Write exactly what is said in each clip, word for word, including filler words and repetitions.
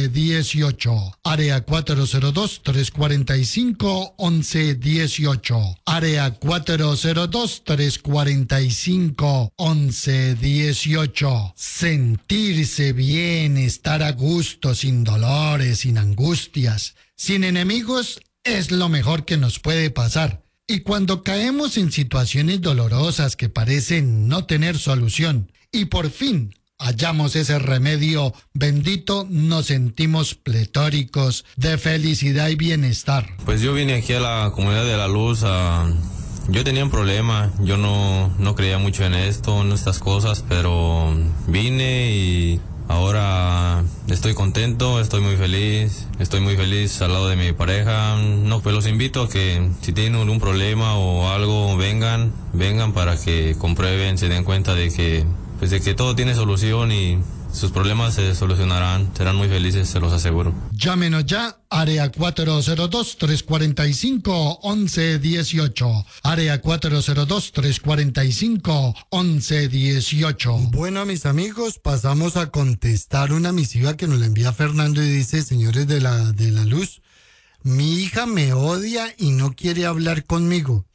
once dieciocho. Área cuatro cero dos, tres cuatro cinco, once dieciocho. Área cuatro cero dos, tres cuatro cinco, once dieciocho. Sentirse bien, estar a gusto, sin dolores, sin angustias, sin enemigos, es lo mejor que nos puede pasar. Y cuando caemos en situaciones dolorosas que parecen no tener solución y por fin hallamos ese remedio bendito, nos sentimos pletóricos de felicidad y bienestar. Pues yo vine aquí a la Comunidad de la Luz a... Yo tenía un problema, yo no, no creía mucho en esto, en estas cosas, pero vine y ahora estoy contento, estoy muy feliz, estoy muy feliz al lado de mi pareja. No, pues los invito a que si tienen algún problema o algo, vengan, vengan para que comprueben, se den cuenta de que, pues de que todo tiene solución y sus problemas se solucionarán, serán muy felices, se los aseguro. Llámenos ya, área cuatro cero dos, tres cuatro cinco, once dieciocho. Área cuatro cero dos, tres cuatro cinco, once dieciocho. Bueno, mis amigos, pasamos a contestar una misiva que nos la envía Fernando y dice: señores de la, de la luz, mi hija me odia y no quiere hablar conmigo.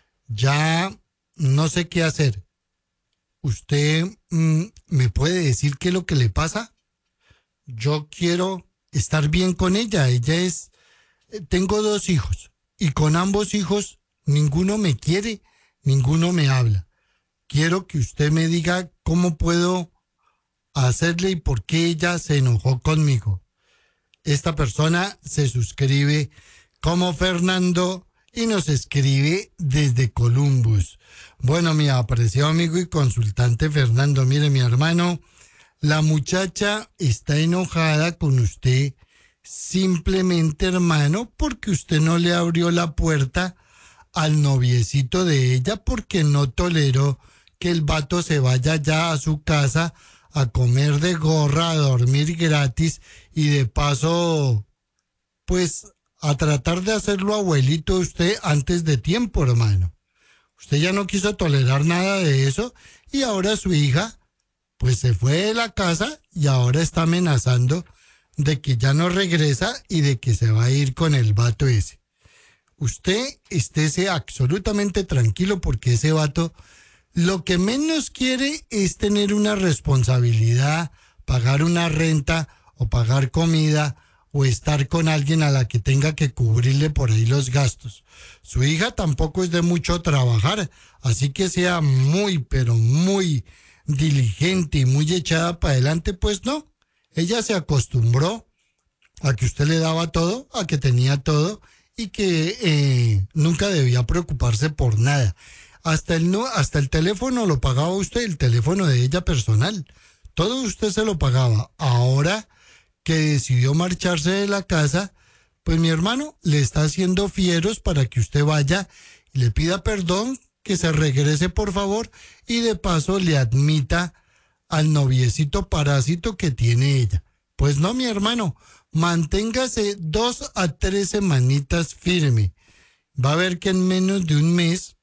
Ya no sé qué hacer. ¿Usted mm, me puede decir qué es lo que le pasa? Yo quiero estar bien con ella. Ella es... Tengo dos hijos y con ambos hijos ninguno me quiere, ninguno me habla. Quiero que usted me diga cómo puedo hacerle y por qué ella se enojó conmigo. Esta persona se suscribe como Fernando y nos escribe desde Columbus. Bueno, mi apreciado amigo y consultante Fernando, mire, mi hermano, la muchacha está enojada con usted simplemente, hermano, porque usted no le abrió la puerta al noviecito de ella, porque no toleró que el vato se vaya ya a su casa a comer de gorra, a dormir gratis y de paso, pues, a tratar de hacerlo abuelito usted antes de tiempo, hermano. Usted ya no quiso tolerar nada de eso y ahora su hija, pues se fue de la casa y ahora está amenazando de que ya no regresa y de que se va a ir con el vato ese. Usted estése absolutamente tranquilo porque ese vato lo que menos quiere es tener una responsabilidad, pagar una renta o pagar comida o estar con alguien a la que tenga que cubrirle por ahí los gastos. Su hija tampoco es de mucho trabajar, así que sea muy, pero muy diligente y muy echada para adelante, pues no. Ella se acostumbró a que usted le daba todo, a que tenía todo y que eh, nunca debía preocuparse por nada. Hasta el, no, hasta el teléfono lo pagaba usted, el teléfono de ella personal. Todo usted se lo pagaba. Ahora que decidió marcharse de la casa, pues mi hermano le está haciendo fieros para que usted vaya y le pida perdón, que se regrese por favor y de paso le admita al noviecito parásito que tiene ella. Pues no, mi hermano, manténgase dos a tres semanitas firme. Va a ver que en menos de un mes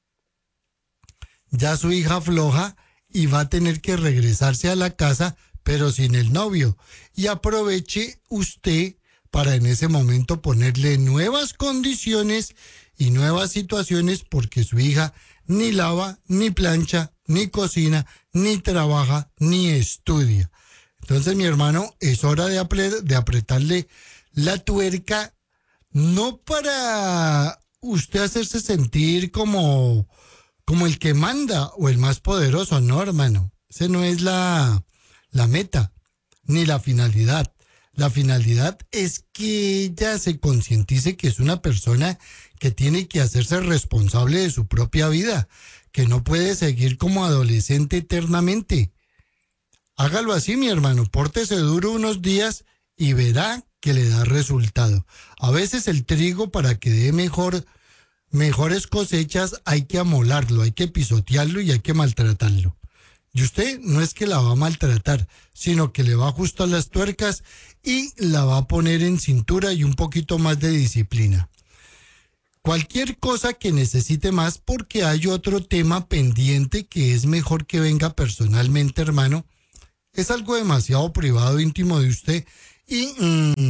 ya su hija afloja y va a tener que regresarse a la casa, pero sin el novio. Y aproveche usted para en ese momento ponerle nuevas condiciones y nuevas situaciones, porque su hija ni lava, ni plancha, ni cocina, ni trabaja, ni estudia. Entonces, mi hermano, es hora de, apre- de apretarle la tuerca, no para usted hacerse sentir como, como el que manda o el más poderoso, no, hermano. Ese no es la, la meta, ni la finalidad. La finalidad es que ella se concientice que es una persona que tiene que hacerse responsable de su propia vida, que no puede seguir como adolescente eternamente. Hágalo así, mi hermano, pórtese duro unos días y verá que le da resultado. A veces el trigo, para que dé mejor, mejores cosechas, hay que amolarlo, hay que pisotearlo y hay que maltratarlo. Y usted no es que la va a maltratar, sino que le va a ajustar las tuercas y la va a poner en cintura y un poquito más de disciplina. Cualquier cosa que necesite más, porque hay otro tema pendiente que es mejor que venga personalmente, hermano. Es algo demasiado privado, íntimo de usted y mmm,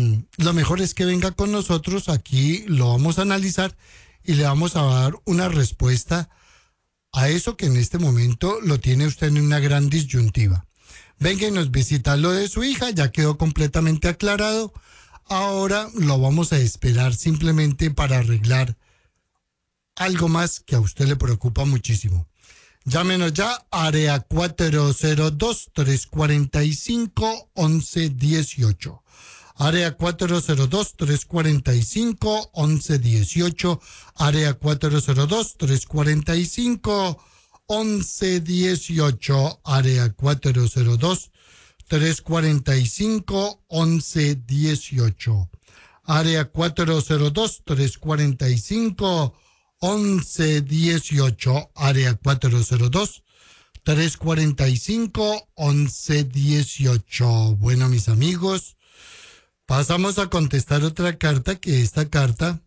lo mejor es que venga con nosotros, aquí lo vamos a analizar y le vamos a dar una respuesta a eso que en este momento lo tiene usted en una gran disyuntiva. Venga y nos visita. Lo de su hija ya quedó completamente aclarado. Ahora lo vamos a esperar simplemente para arreglar algo más que a usted le preocupa muchísimo. Llámenos ya, área cuatro cero dos, tres cuatro cinco, once dieciocho. Área cuatro cero dos, tres cuatro cinco, once dieciocho. Área cuatro cero dos, tres cuatro cinco, once dieciocho. Área cuatro cero dos, tres cuatro cinco, once dieciocho. Área cuatro cero dos, tres cuatro cinco, once dieciocho. Área cuatro cero dos, tres cuatro cinco, once dieciocho. Bueno, mis amigos, pasamos a contestar otra carta, que esta carta,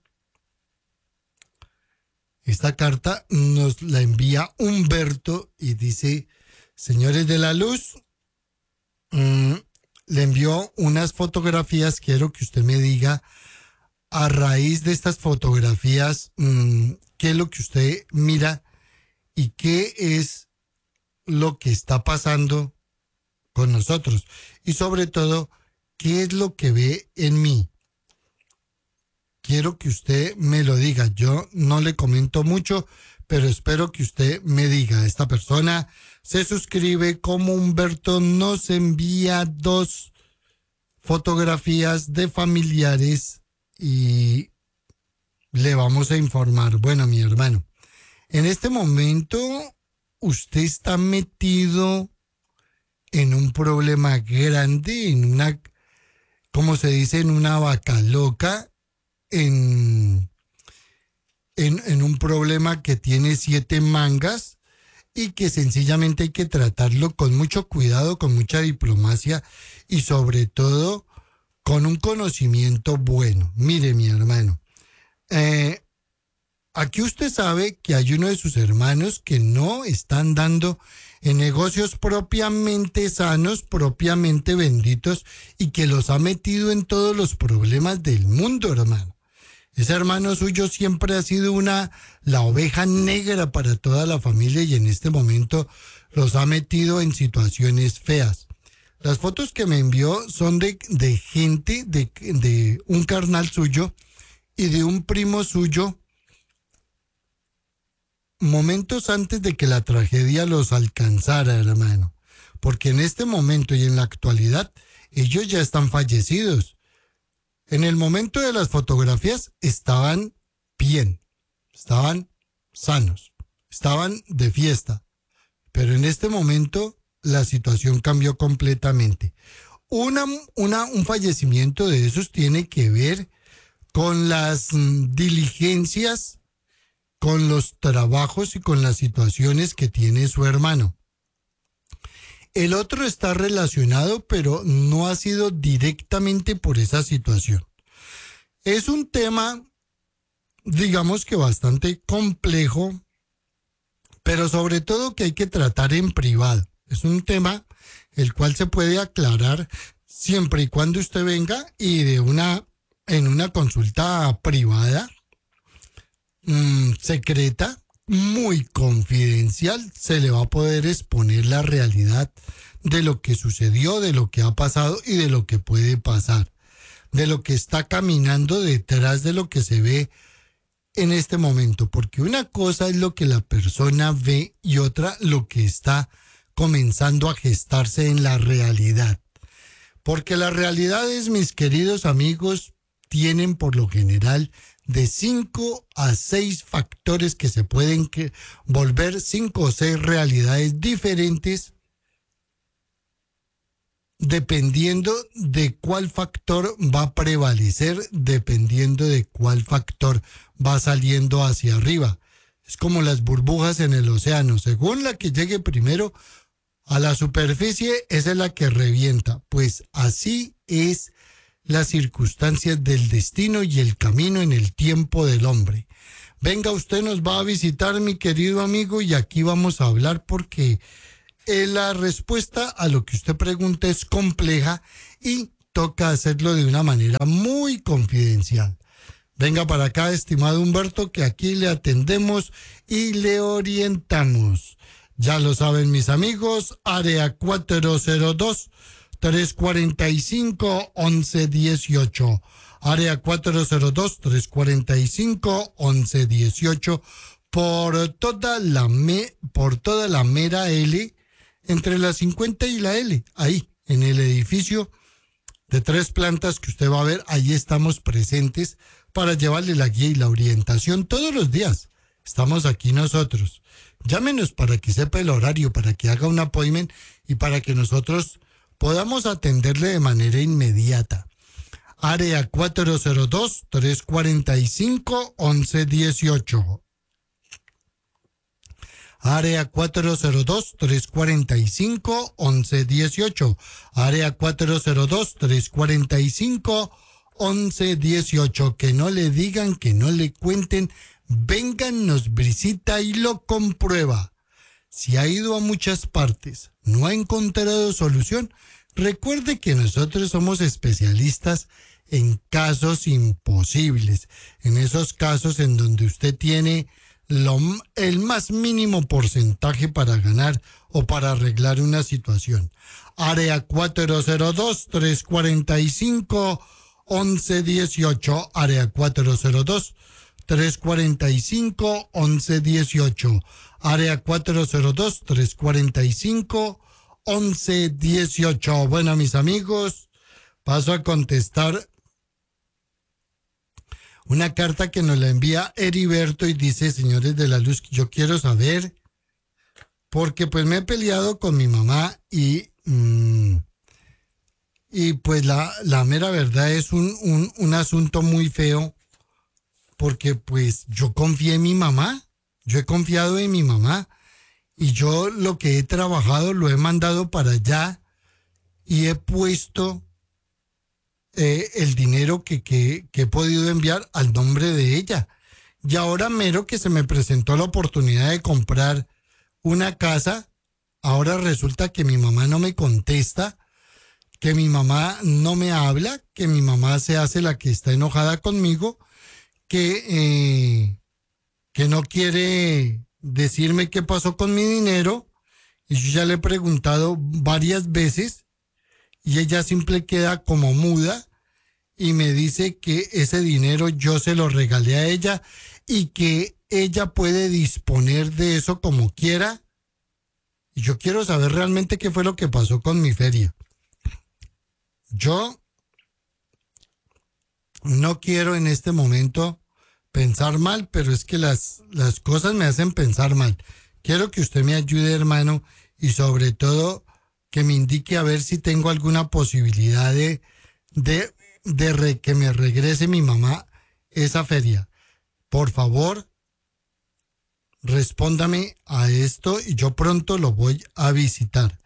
esta carta nos la envía Humberto y dice: señores de la luz, mmm, le envió unas fotografías, quiero que usted me diga, a raíz de estas fotografías, mmm, qué es lo que usted mira y qué es lo que está pasando con nosotros. Y sobre todo, ¿qué es lo que ve en mí? Quiero que usted me lo diga. Yo no le comento mucho, pero espero que usted me diga. Esta persona se suscribe como Humberto, nos envía dos fotografías de familiares y le vamos a informar. Bueno, mi hermano, en este momento usted está metido en un problema grande, en una, como se dice, en una vaca loca, en, en, en un problema que tiene siete mangas y que sencillamente hay que tratarlo con mucho cuidado, con mucha diplomacia y sobre todo con un conocimiento bueno. Mire, mi hermano, eh, aquí usted sabe que hay uno de sus hermanos que no están dando en negocios propiamente sanos, propiamente benditos, y que los ha metido en todos los problemas del mundo, hermano. Ese hermano suyo siempre ha sido una, la oveja negra para toda la familia y en este momento los ha metido en situaciones feas. Las fotos que me envió son de, de gente, de, de un carnal suyo y de un primo suyo, momentos antes de que la tragedia los alcanzara, hermano. Porque en este momento y en la actualidad, ellos ya están fallecidos. En el momento de las fotografías estaban bien, estaban sanos, estaban de fiesta. Pero en este momento la situación cambió completamente. Una, una, un fallecimiento de esos tiene que ver con las mm, diligencias, con los trabajos y con las situaciones que tiene su hermano. El otro está relacionado, pero no ha sido directamente por esa situación. Es un tema, digamos que bastante complejo, pero sobre todo que hay que tratar en privado. Es un tema el cual se puede aclarar siempre y cuando usted venga y de una, en una consulta privada, mmm, secreta, muy confidencial, se le va a poder exponer la realidad de lo que sucedió, de lo que ha pasado y de lo que puede pasar, de lo que está caminando detrás de lo que se ve en este momento, porque una cosa es lo que la persona ve y otra lo que está comenzando a gestarse en la realidad. Porque las realidades, mis queridos amigos, tienen por lo general de cinco a seis factores que se pueden que volver cinco o seis realidades diferentes dependiendo de cuál factor va a prevalecer, dependiendo de cuál factor va saliendo hacia arriba. Es como las burbujas en el océano, según la que llegue primero a la superficie, esa es la que revienta. Pues así es las circunstancias del destino y el camino en el tiempo del hombre. Venga, usted nos va a visitar, mi querido amigo, y aquí vamos a hablar porque eh, la respuesta a lo que usted pregunta es compleja y toca hacerlo de una manera muy confidencial. Venga para acá, estimado Humberto, que aquí le atendemos y le orientamos. Ya lo saben mis amigos, área cuatro cero dos, tres cuatro cinco, once dieciocho. Área cuatro cero dos, tres cuatro cinco, once dieciocho. Por toda la me, por toda la mera L, entre la cincuenta y la L, ahí, en el edificio de tres plantas que usted va a ver, ahí estamos presentes para llevarle la guía y la orientación todos los días. Estamos aquí nosotros. Llámenos para que sepa el horario, para que haga un appointment y para que nosotros podamos atenderle de manera inmediata. Área cuatro cero dos, tres cuatro cinco, once dieciocho. Área cuatro cero dos, tres cuatro cinco, once dieciocho. Área cuatro cero dos, tres cuatro cinco, once dieciocho. Que no le digan, que no le cuenten. Vengan, nos visita y lo comprueba. Si ha ido a muchas partes, no ha encontrado solución, recuerde que nosotros somos especialistas en casos imposibles. En esos casos en donde usted tiene Lo, el más mínimo porcentaje para ganar o para arreglar una situación. Área cuatro cero dos, tres cuatro cinco, once dieciocho. Área cuatro cero dos, tres cuatro cinco, once dieciocho. Área cuatro cero dos, tres cuatro cinco, once dieciocho. Bueno, mis amigos, paso a contestar una carta que nos la envía Heriberto y dice: señores de la luz, yo quiero saber, porque pues me he peleado con mi mamá y, mmm, y pues la, la mera verdad es un, un, un asunto muy feo, porque pues yo confié en mi mamá, yo he confiado en mi mamá y yo lo que he trabajado lo he mandado para allá y he puesto Eh, el dinero que, que, que he podido enviar al nombre de ella. Y ahora mero que se me presentó la oportunidad de comprar una casa, ahora resulta que mi mamá no me contesta, que mi mamá no me habla, que mi mamá se hace la que está enojada conmigo, que, eh, que no quiere decirme qué pasó con mi dinero. Y yo ya le he preguntado varias veces y ella siempre queda como muda y me dice que ese dinero yo se lo regalé a ella y que ella puede disponer de eso como quiera. Y yo quiero saber realmente qué fue lo que pasó con mi feria. Yo no quiero en este momento pensar mal, pero es que las, las cosas me hacen pensar mal. Quiero que usted me ayude, hermano, y sobre todo que me indique a ver si tengo alguna posibilidad de, de, de re, que me regrese mi mamá esa feria. Por favor, respóndame a esto y yo pronto lo voy a visitar.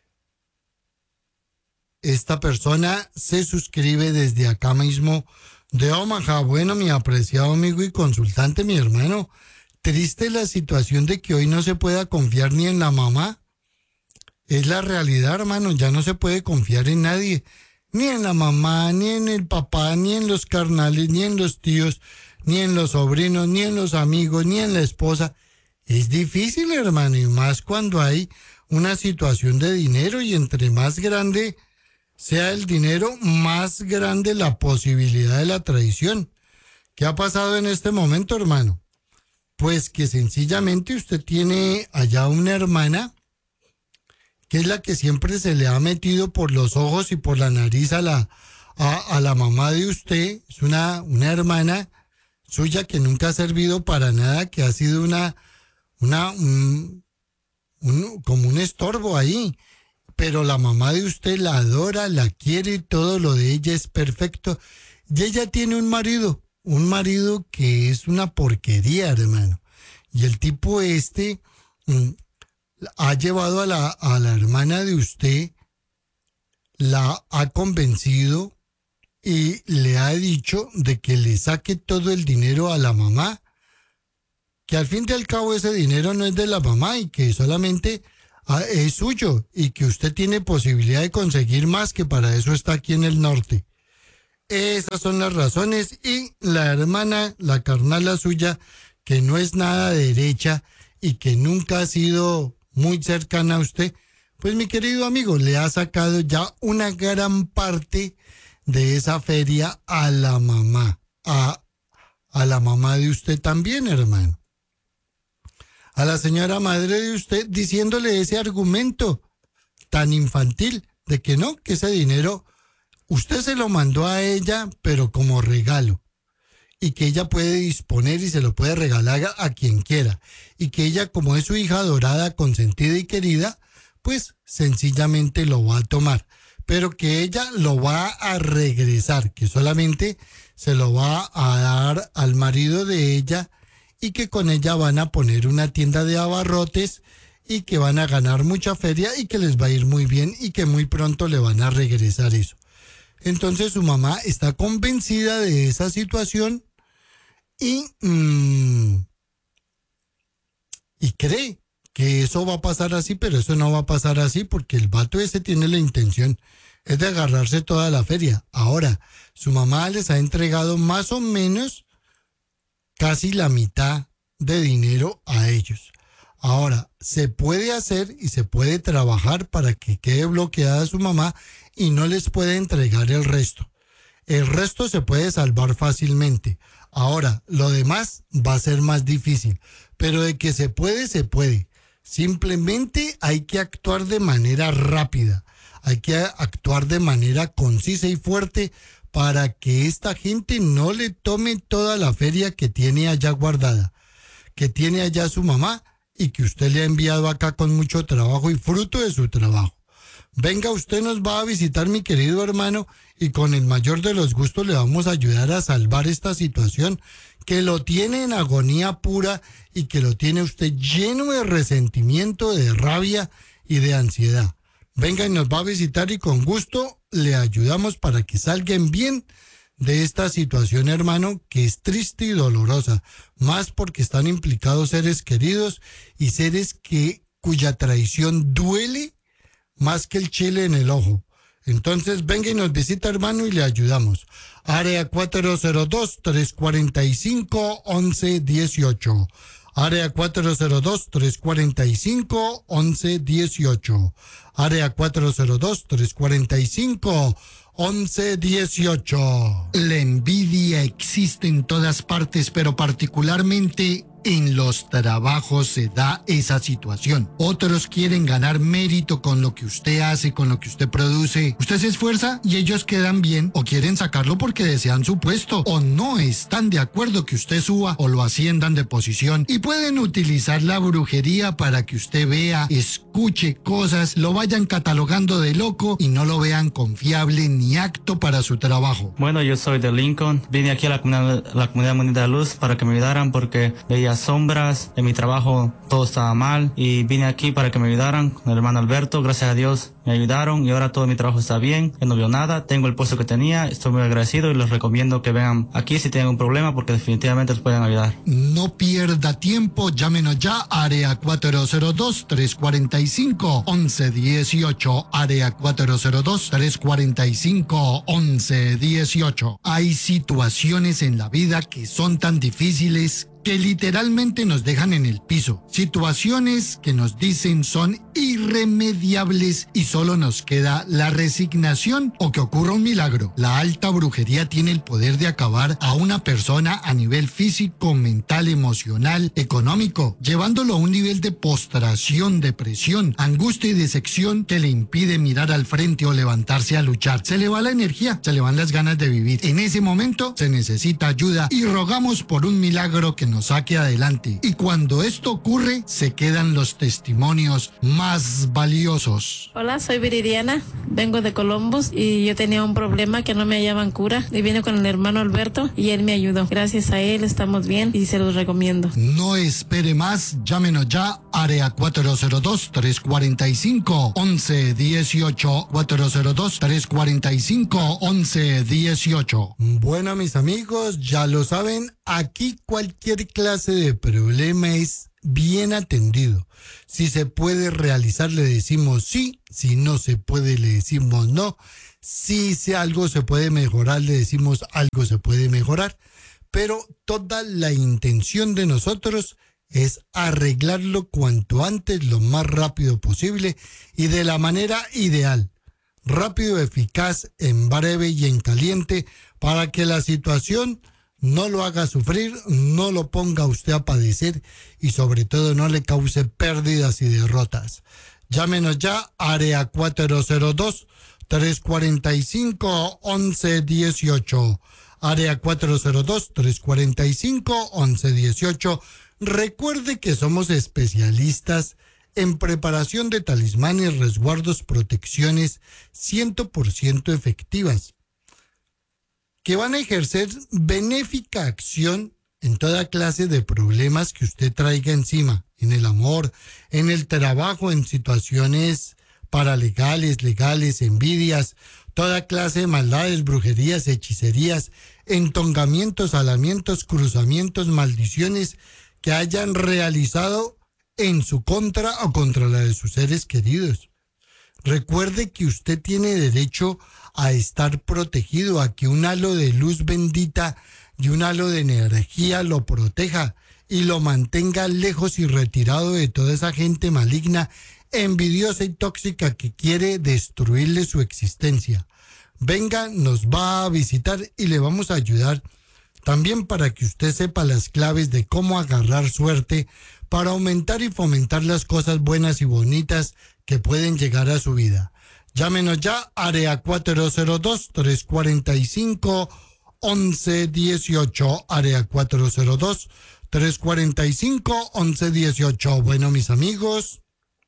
Esta persona se suscribe desde acá mismo de Omaha. Bueno, mi apreciado amigo y consultante, mi hermano, triste la situación de que hoy no se pueda confiar ni en la mamá. Es la realidad, hermano, ya no se puede confiar en nadie, ni en la mamá, ni en el papá, ni en los carnales, ni en los tíos, ni en los sobrinos, ni en los amigos, ni en la esposa. Es difícil, hermano, y más cuando hay una situación de dinero, y entre más grande sea el dinero, más grande la posibilidad de la traición. ¿Qué ha pasado en este momento, hermano? Pues que sencillamente usted tiene allá una hermana que es la que siempre se le ha metido por los ojos y por la nariz a la, a, a la mamá de usted. Es una, una hermana suya que nunca ha servido para nada, que ha sido una, una, un, un, como un estorbo ahí. Pero la mamá de usted la adora, la quiere y todo lo de ella es perfecto. Y ella tiene un marido, un marido que es una porquería, hermano. Y el tipo este mmm, ha llevado a la, a la hermana de usted, la ha convencido y le ha dicho de que le saque todo el dinero a la mamá, que al fin y al cabo ese dinero no es de la mamá y que solamente ah, es suyo y que usted tiene posibilidad de conseguir más, que para eso está aquí en el norte. Esas son las razones. Y la hermana, la carnala suya, que no es nada derecha y que nunca ha sido muy cercana a usted, pues mi querido amigo, le ha sacado ya una gran parte de esa feria a la mamá, a, a la mamá de usted también, hermano. A la señora madre de usted, diciéndole ese argumento tan infantil de que no, que ese dinero usted se lo mandó a ella, pero como regalo, y que ella puede disponer y se lo puede regalar a, a quien quiera, y que ella, como es su hija adorada, consentida y querida, pues sencillamente lo va a tomar, pero que ella lo va a regresar, que solamente se lo va a dar al marido de ella, y que con ella van a poner una tienda de abarrotes y que van a ganar mucha feria y que les va a ir muy bien y que muy pronto le van a regresar eso. Entonces su mamá está convencida de esa situación y, mmm, y cree que eso va a pasar así, pero eso no va a pasar así porque el vato ese tiene la intención, es de agarrarse toda la feria. Ahora, su mamá les ha entregado más o menos casi la mitad de dinero a ellos. Ahora, se puede hacer y se puede trabajar para que quede bloqueada su mamá y no les puede entregar el resto. El resto se puede salvar fácilmente. Ahora, lo demás va a ser más difícil, pero de que se puede, se puede. Simplemente hay que actuar de manera rápida, hay que actuar de manera concisa y fuerte para que esta gente no le tome toda la feria que tiene allá guardada, que tiene allá su mamá y que usted le ha enviado acá con mucho trabajo y fruto de su trabajo. Venga, usted nos va a visitar, mi querido hermano, y con el mayor de los gustos le vamos a ayudar a salvar esta situación que lo tiene en agonía pura y que lo tiene usted lleno de resentimiento, de rabia y de ansiedad. Venga y nos va a visitar y con gusto le ayudamos para que salgan bien de esta situación, hermano, que es triste y dolorosa, más porque están implicados seres queridos y seres que cuya traición duele más que el chile en el ojo. Entonces venga y nos visita, hermano, y le ayudamos. Área cuatro cero dos, tres cuatro cinco, once dieciocho. Área cuatro cero dos, tres cuatro cinco, once dieciocho. Área cuatro cero dos, tres cuatro cinco, once dieciocho. La envidia existe en todas partes, pero particularmente en los trabajos se da esa situación. Otros quieren ganar mérito con lo que usted hace, con lo que usted produce. Usted se esfuerza y ellos quedan bien, o quieren sacarlo porque desean su puesto, o no están de acuerdo que usted suba o lo asciendan de posición, y pueden utilizar la brujería para que usted vea, escuche cosas, lo vayan catalogando de loco y no lo vean confiable ni apto para su trabajo. Bueno, yo soy de Lincoln. Vine aquí a la comunidad, la comunidad Moneda de Luz para que me ayudaran porque veía sombras, en mi trabajo todo estaba mal y vine aquí para que me ayudaran con el hermano Alberto. Gracias a Dios me ayudaron y ahora todo mi trabajo está bien, yo no veo nada, tengo el puesto que tenía, estoy muy agradecido y les recomiendo que vengan aquí si tienen un problema porque definitivamente les pueden ayudar. No pierda tiempo, llámenos ya, área cuatro cero dos, tres cuatro cinco, once dieciocho, área cuatro cero dos, tres cuatro cinco, once dieciocho. Hay situaciones en la vida que son tan difíciles que literalmente nos dejan en el piso. Situaciones que nos dicen son irremediables y solo nos queda la resignación o que ocurra un milagro. La alta brujería tiene el poder de acabar a una persona a nivel físico, mental, emocional, económico, llevándolo a un nivel de postración, depresión, angustia y disección que le impide mirar al frente o levantarse a luchar. Se le va la energía, se le van las ganas de vivir. En ese momento se necesita ayuda y rogamos por un milagro que nos saque adelante. Y cuando esto ocurre, se quedan los testimonios más valiosos. Hola, soy Viridiana, vengo de Columbus y yo tenía un problema que no me hallaban cura y vine con el hermano Alberto y él me ayudó. Gracias a él estamos bien y se los recomiendo. No espere más, llámenos ya, área cuatro cero dos, tres cuatro cinco, once dieciocho, cuatro cero dos, tres cuatro cinco, once dieciocho. Bueno, mis amigos, ya lo saben, aquí cualquier clase de problema es bien atendido. Si se puede realizar, le decimos sí. Si no se puede, le decimos no. Si algo se puede mejorar, le decimos algo se puede mejorar. Pero toda la intención de nosotros es arreglarlo cuanto antes, lo más rápido posible y de la manera ideal. Rápido, eficaz, en breve y en caliente, para que la situación no lo haga sufrir, no lo ponga usted a padecer y sobre todo no le cause pérdidas y derrotas. Llámenos ya, área cuatro cero dos, tres cuatro cinco, once dieciocho. Área cuatro cero dos, tres cuatro cinco, once dieciocho. Recuerde que somos especialistas en preparación de talismanes, resguardos, protecciones cien por ciento efectivas, que van a ejercer benéfica acción en toda clase de problemas que usted traiga encima, en el amor, en el trabajo, en situaciones paralegales, legales, envidias, toda clase de maldades, brujerías, hechicerías, entongamientos, alamientos, cruzamientos, maldiciones que hayan realizado en su contra o contra la de sus seres queridos. Recuerde que usted tiene derecho a estar protegido, a que un halo de luz bendita y un halo de energía lo proteja y lo mantenga lejos y retirado de toda esa gente maligna, envidiosa y tóxica que quiere destruirle su existencia. Venga, nos va a visitar y le vamos a ayudar también para que usted sepa las claves de cómo agarrar suerte para aumentar y fomentar las cosas buenas y bonitas que pueden llegar a su vida. Llámenos ya, área cuatro cero dos, tres cuatro cinco, once dieciocho, área cuatro cero dos, tres cuatro cinco, once dieciocho. Bueno, mis amigos,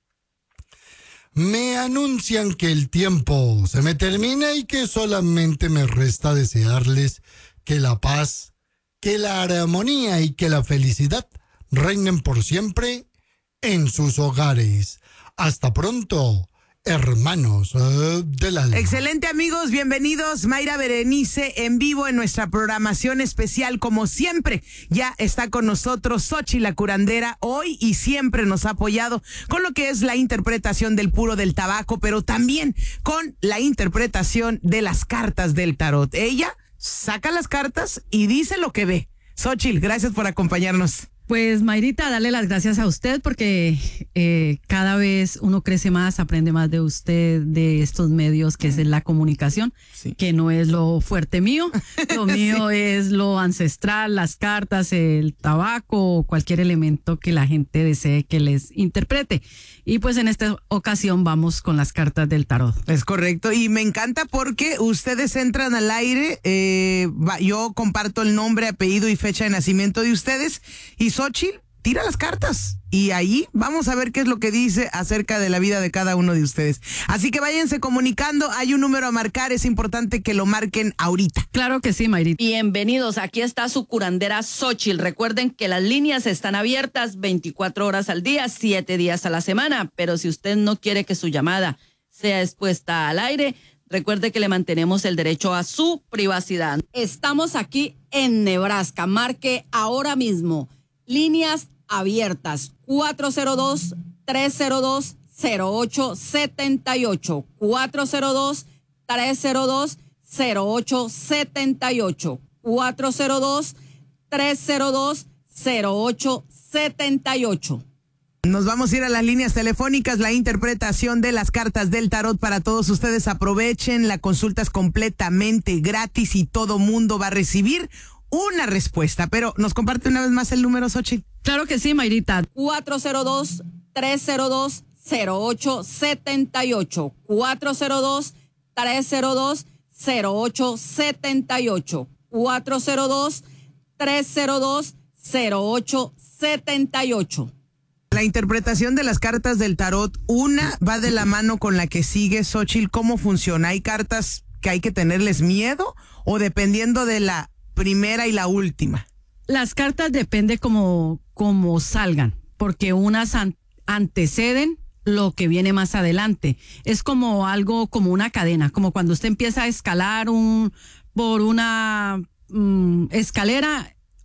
me anuncian que el tiempo se me termina y que solamente me resta desearles que la paz, que la armonía y que la felicidad reinen por siempre en sus hogares. Hasta pronto, hermanos uh, del alma. Excelente, amigos, bienvenidos. Mayra Berenice en vivo en nuestra programación especial, como siempre. Ya está con nosotros Xochitl la curandera, hoy y siempre nos ha apoyado con lo que es la interpretación del puro del tabaco, pero también con la interpretación de las cartas del tarot. Ella saca las cartas y dice lo que ve. Xochitl, gracias por acompañarnos. Pues, Mayrita, darle las gracias a usted porque eh, cada vez uno crece más, aprende más de usted, de estos medios que es la comunicación, sí, que no es lo fuerte mío. Lo mío sí. es lo ancestral, las cartas, el tabaco, cualquier elemento que la gente desee que les interprete. Y pues en esta ocasión vamos con las cartas del tarot. Es correcto, y me encanta porque ustedes entran al aire, eh, yo comparto el nombre, apellido y fecha de nacimiento de ustedes, y Xochitl tira las cartas y ahí vamos a ver qué es lo que dice acerca de la vida de cada uno de ustedes. Así que váyanse comunicando, hay un número a marcar, es importante que lo marquen ahorita. Claro que sí, Mayrita. Bienvenidos, aquí está su curandera Xochitl. Recuerden que las líneas están abiertas veinticuatro horas al día, siete días a la semana, pero si usted no quiere que su llamada sea expuesta al aire, recuerde que le mantenemos el derecho a su privacidad. Estamos aquí en Nebraska, marque ahora mismo. Líneas abiertas, cuatro cero dos, tres cero dos, cero ocho siete ocho, cuatro cero dos, tres cero dos, cero ocho siete ocho, cuatro cero dos, tres cero dos, cero ocho siete ocho. Nos vamos a ir a las líneas telefónicas, la interpretación de las cartas del tarot para todos ustedes. Aprovechen, la consulta es completamente gratis y todo mundo va a recibir una respuesta, pero ¿nos comparte una vez más el número, Xochitl? Claro que sí, Mayrita. cuatro cero dos, tres cero dos, cero ocho siete ocho, cuatro cero dos, tres cero dos, cero ocho siete ocho, cuatro cero dos, tres cero dos, cero ocho siete ocho. La interpretación de las cartas del tarot, una va de la mano con la que sigue, Xochitl. ¿Cómo funciona? ¿Hay cartas que hay que tenerles miedo o dependiendo de la primera y la última? Las cartas depende como, como salgan, porque unas an- anteceden lo que viene más adelante. Es como algo, como una cadena, como cuando usted empieza a escalar un por una um, escalera,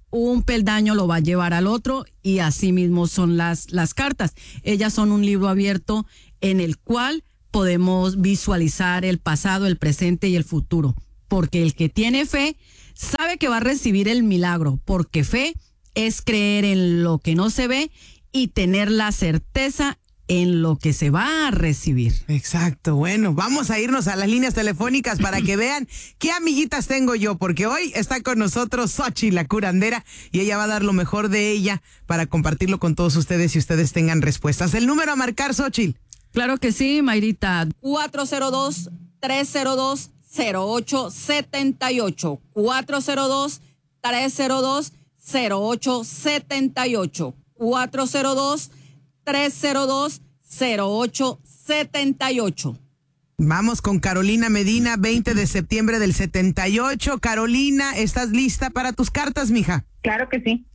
un peldaño lo va a llevar al otro y así mismo son las, las cartas. Ellas son un libro abierto en el cual podemos visualizar el pasado, el presente y el futuro. Porque el que tiene fe sabe que va a recibir el milagro, porque fe es creer en lo que no se ve y tener la certeza en lo que se va a recibir. Exacto. Bueno, vamos a irnos a las líneas telefónicas para que vean qué amiguitas tengo yo, porque hoy está con nosotros Xochitl, la curandera, y ella va a dar lo mejor de ella para compartirlo con todos ustedes y ustedes tengan respuestas. El número a marcar, Xochitl. Claro que sí, Mayrita. cuatro cero dos, tres cero dos, cero ocho siete ocho. cuatro cero dos, tres cero dos, cero ocho siete ocho. cuatro cero dos, tres cero dos, cero ocho siete ocho. Vamos con Carolina Medina, veinte de septiembre del setenta y ocho. Carolina, ¿estás lista para tus cartas, mija? Claro que sí.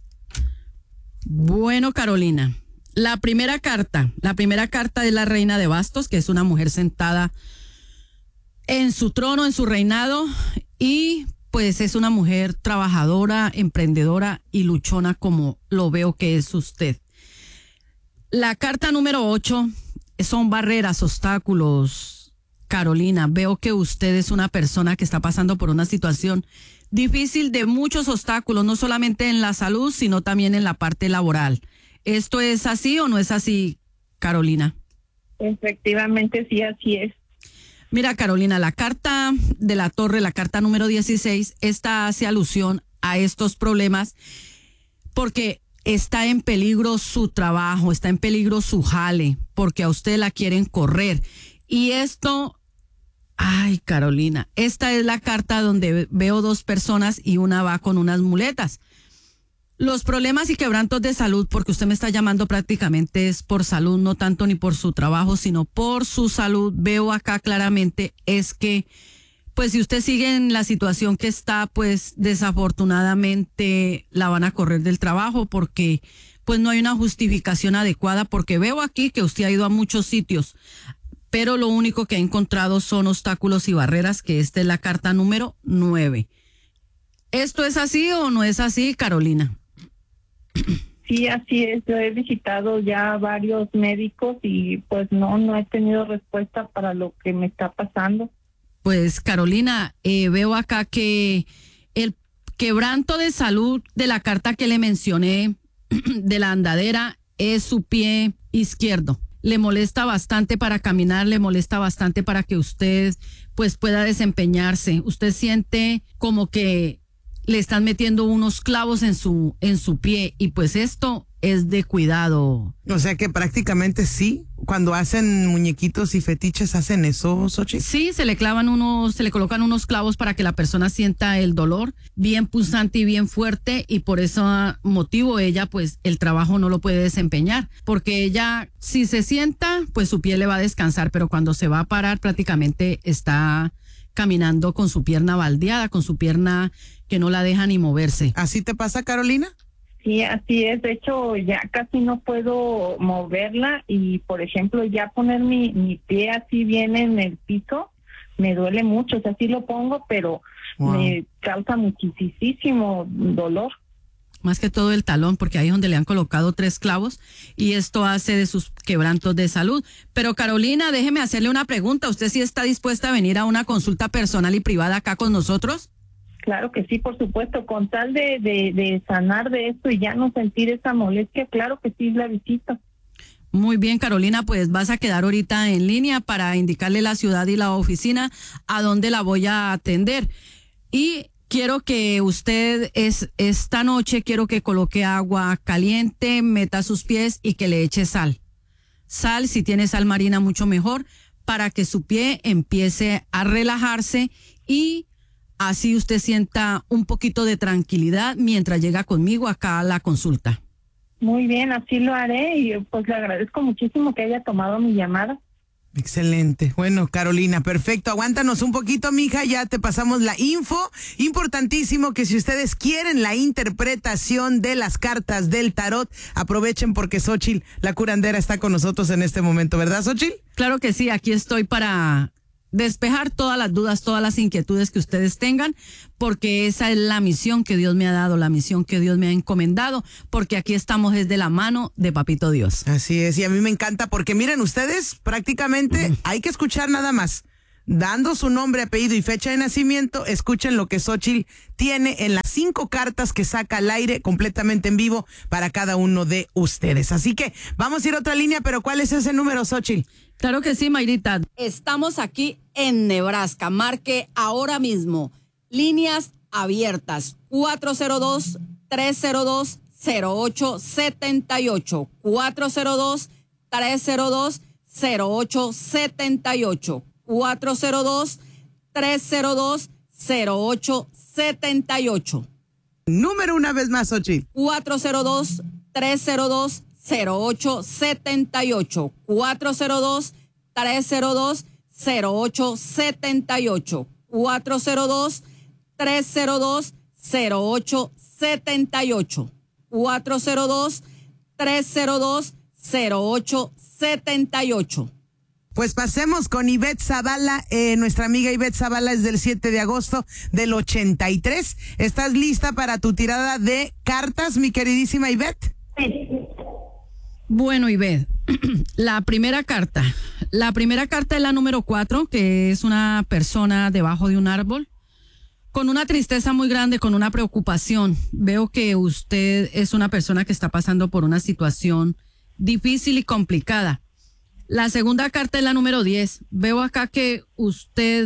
Bueno, Carolina, la primera carta, la primera carta es la reina de bastos, que es una mujer sentada en su trono, en su reinado, y pues es una mujer trabajadora, emprendedora y luchona, como lo veo que es usted. La carta número ocho son barreras, obstáculos. Carolina, veo que usted es una persona que está pasando por una situación difícil de muchos obstáculos, no solamente en la salud, sino también en la parte laboral. ¿Esto es así o no es así, Carolina? Efectivamente, sí, así es. Mira, Carolina, la carta de la torre, la carta número dieciséis, esta hace alusión a estos problemas porque está en peligro su trabajo, está en peligro su jale, porque a usted la quieren correr. Y esto, ay, Carolina, esta es la carta donde veo dos personas y una va con unas muletas. Los problemas y quebrantos de salud, porque usted me está llamando prácticamente es por salud, no tanto ni por su trabajo, sino por su salud. Veo acá claramente es que, pues si usted sigue en la situación que está, pues desafortunadamente la van a correr del trabajo porque pues no hay una justificación adecuada, porque veo aquí que usted ha ido a muchos sitios, pero lo único que ha encontrado son obstáculos y barreras, que esta es la carta número nueve. ¿Esto es así o no es así, Carolina? Sí, así es. Yo he visitado ya varios médicos y pues no, no he tenido respuesta para lo que me está pasando. Pues Carolina, eh, veo acá que el quebranto de salud de la carta que le mencioné de la andadera es su pie izquierdo. Le molesta bastante para caminar, le molesta bastante para que usted pues pueda desempeñarse. Usted siente como que le están metiendo unos clavos en su en su pie y pues esto es de cuidado. O sea que prácticamente sí, cuando hacen muñequitos y fetiches hacen eso, Xochitl. Sí, se le clavan unos, se le colocan unos clavos para que la persona sienta el dolor bien punzante y bien fuerte, y por ese motivo ella pues el trabajo no lo puede desempeñar, porque ella si se sienta pues su pie le va a descansar, pero cuando se va a parar prácticamente está caminando con su pierna baldeada, con su pierna que no la deja ni moverse. ¿Así te pasa, Carolina? Sí, así es. De hecho, ya casi no puedo moverla y, por ejemplo, ya poner mi, mi pie así bien en el piso me duele mucho. O sea, sí lo pongo, pero wow, me causa muchísimo dolor. Más que todo el talón, porque ahí es donde le han colocado tres clavos y esto hace de sus quebrantos de salud. Pero Carolina, déjeme hacerle una pregunta. ¿Usted sí está dispuesta a venir a una consulta personal y privada acá con nosotros? Claro que sí, por supuesto, con tal de, de, de sanar de esto y ya no sentir esa molestia, claro que sí, la visito. Muy bien, Carolina, pues vas a quedar ahorita en línea para indicarle la ciudad y la oficina a donde la voy a atender. Y quiero que usted es esta noche, quiero que coloque agua caliente, meta sus pies y que le eche sal. Sal, si tiene sal marina, mucho mejor, para que su pie empiece a relajarse y así usted sienta un poquito de tranquilidad mientras llega conmigo acá a la consulta. Muy bien, así lo haré y pues le agradezco muchísimo que haya tomado mi llamada. Excelente. Bueno, Carolina, perfecto. Aguántanos un poquito, mija, ya te pasamos la info. Importantísimo que si ustedes quieren la interpretación de las cartas del tarot, aprovechen porque Xochitl, la curandera, está con nosotros en este momento, ¿verdad, Xochitl? Claro que sí, aquí estoy para despejar todas las dudas, todas las inquietudes que ustedes tengan, porque esa es la misión que Dios me ha dado, la misión que Dios me ha encomendado, porque aquí estamos desde la mano de Papito Dios. Así es, y a mí me encanta porque miren ustedes, prácticamente hay que escuchar nada más. Dando su nombre, apellido y fecha de nacimiento, escuchen lo que Xóchitl tiene en las cinco cartas que saca al aire completamente en vivo para cada uno de ustedes. Así que vamos a ir a otra línea, pero ¿cuál es ese número, Xóchitl? Claro que sí, Mayrita. Estamos aquí en Nebraska. Marque ahora mismo. Líneas abiertas. cuatro cero dos, tres cero dos, cero ocho siete ocho. cuatro cero dos, tres cero dos, cero ocho siete ocho. cuatro cero dos, tres cero dos, cero ocho siete ocho. Número una vez más, Xóchitl. cuatro cero dos, tres cero dos, cero ocho siete ocho. cuatro cero dos, tres cero dos, cero ocho siete ocho. cuatro cero dos, tres cero dos, cero ocho siete ocho. cuatro cero dos, tres cero dos, cero ocho siete ocho. Pues pasemos con Ivette Zavala. Eh, nuestra amiga Ivette Zavala es del siete de agosto del ochenta y tres. ¿Estás lista para tu tirada de cartas, mi queridísima Ivette? Sí. Bueno, Ivette, la primera carta. La primera carta es la número cuatro, que es una persona debajo de un árbol, con una tristeza muy grande, con una preocupación. Veo que usted es una persona que está pasando por una situación difícil y complicada. La segunda carta es la número diez. Veo acá que usted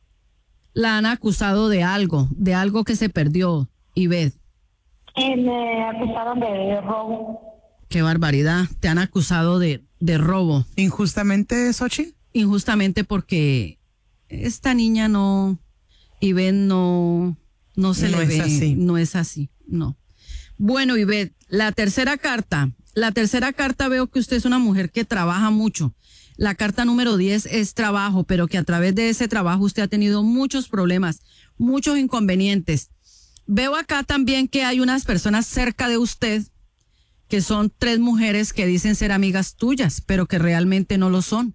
la han acusado de algo, de algo que se perdió, Ivette. Eh, me acusaron de robo. Qué barbaridad. Te han acusado de, de robo. ¿Injustamente, Xóchitl? Injustamente porque esta niña no, Ivette no, no se No le es ve. así. No es así, no. Bueno, Ivette, la tercera carta. La tercera carta veo que usted es una mujer que trabaja mucho. La carta número diez es trabajo, pero que a través de ese trabajo usted ha tenido muchos problemas, muchos inconvenientes. Veo acá también que hay unas personas cerca de usted que son tres mujeres que dicen ser amigas tuyas, pero que realmente no lo son.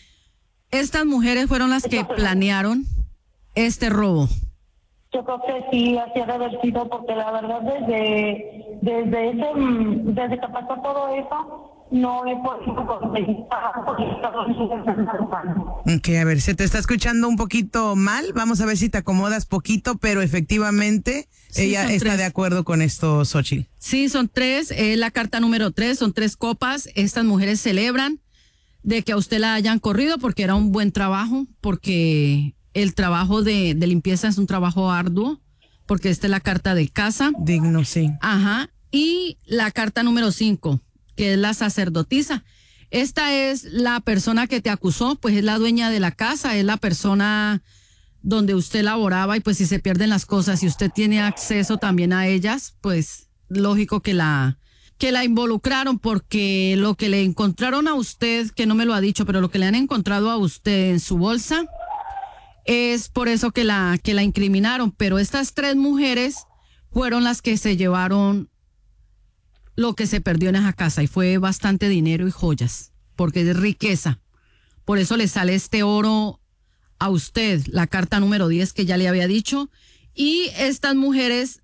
Estas mujeres fueron las que planearon este robo. Yo creo que sí, así ha de haber sido, porque la verdad desde, desde, ese, mm, desde que pasó todo eso, no he podido conseguir trabajo. Ok, a ver, se te está escuchando un poquito mal. Vamos a ver si te acomodas poquito, pero efectivamente Sí, ella son está tres. de acuerdo con esto, Xóchitl. Sí, son tres, es la carta número tres, son tres copas. Estas mujeres celebran de que a usted la hayan corrido porque era un buen trabajo, porque el trabajo de, de limpieza es un trabajo arduo, porque esta es la carta de casa. Digno, sí. Ajá. Y la carta número cinco, que es la sacerdotisa. Esta es la persona que te acusó, pues es la dueña de la casa, es la persona donde usted laboraba, y pues si se pierden las cosas y usted tiene acceso también a ellas, pues lógico que la que la involucraron, porque lo que le encontraron a usted, que no me lo ha dicho, pero lo que le han encontrado a usted en su bolsa, es por eso que la que la incriminaron. Pero estas tres mujeres fueron las que se llevaron lo que se perdió en esa casa, y fue bastante dinero y joyas, porque es riqueza. Por eso le sale este oro a usted, la carta número diez que ya le había dicho, y estas mujeres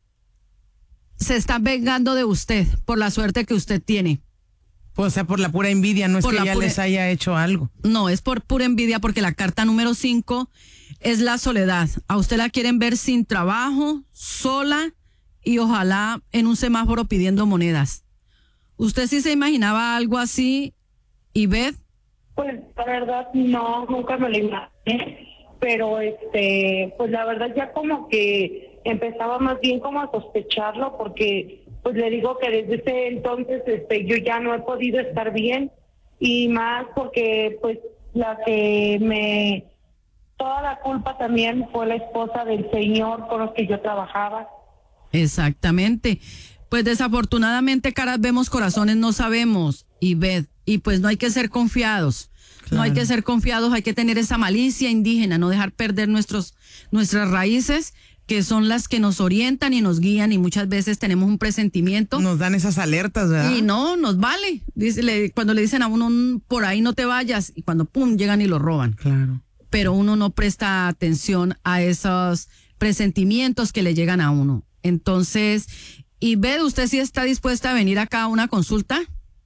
se están vengando de usted por la suerte que usted tiene. O sea, por la pura envidia, no es Por que la ella pura- les haya hecho algo. No, es por pura envidia, porque la carta número cinco es la soledad. A usted la quieren ver sin trabajo, sola, y ojalá en un semáforo pidiendo monedas. ¿Usted sí se imaginaba algo así, Ivette? Pues la verdad no, nunca me lo imaginé, pero este, pues la verdad ya como que empezaba más bien como a sospecharlo, porque pues le digo que desde ese entonces este yo ya no he podido estar bien, y más porque pues la que me, toda la culpa también fue la esposa del señor con los que yo trabajaba. Exactamente. Pues desafortunadamente caras vemos, corazones no sabemos, Ivette, y pues no hay que ser confiados. No hay que ser confiados, hay que tener esa malicia indígena, no dejar perder nuestros, nuestras raíces, que son las que nos orientan y nos guían, y muchas veces tenemos un presentimiento. Nos dan esas alertas, ¿verdad? Y no, nos vale. Dice, le- cuando le dicen a uno, "Mm, por ahí no te vayas", y cuando pum, llegan y lo roban. Claro. pero uno no presta atención a esos presentimientos que le llegan a uno. Entonces, Ivette, ¿usted sí está dispuesta a venir acá a una consulta?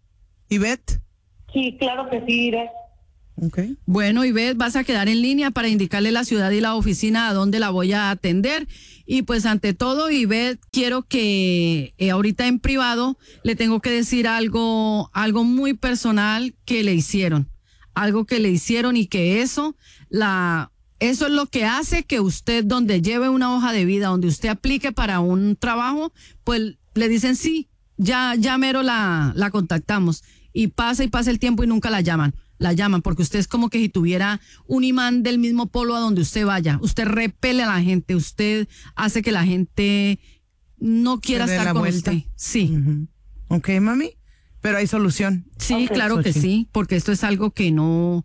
Ivette. Sí, claro que sí, iré. Okay. Bueno, Ivette, vas a quedar en línea para indicarle la ciudad y la oficina a dónde la voy a atender. Y pues ante todo, Ivette, quiero que eh, ahorita en privado le tengo que decir algo, algo muy personal que le hicieron. Algo que le hicieron y que eso, la, eso es lo que hace que usted, donde lleve una hoja de vida, donde usted aplique para un trabajo, pues le dicen sí, ya, ya mero la, la contactamos. Y pasa y pasa el tiempo y nunca la llaman. La llaman porque usted es como que si tuviera un imán del mismo polo a donde usted vaya. Usted repele a la gente, usted hace que la gente no quiera estar con vuelta. Usted. Sí. Uh-huh. Ok, mami, pero hay solución. Sí, okay. Claro Xochitl. Que sí, porque esto es algo que no,